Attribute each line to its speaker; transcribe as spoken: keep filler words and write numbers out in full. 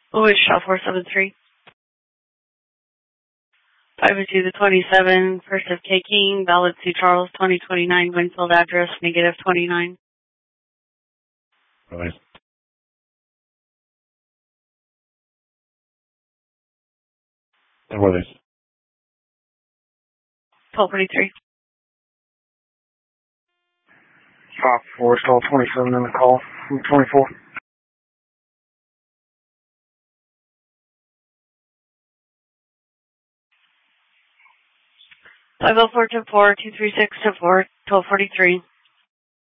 Speaker 1: Louis Shaw four seven three. five oh two to twenty-seven, First of K King, Ballad C. Charles, twenty twenty-nine, Winfield address, negative twenty-nine.
Speaker 2: Right. And what are these?
Speaker 1: twelve forty-three.
Speaker 3: Pop four, stall twenty-seven in the call, twenty-four.
Speaker 1: five oh four to four, two three six to four, twelve forty-three.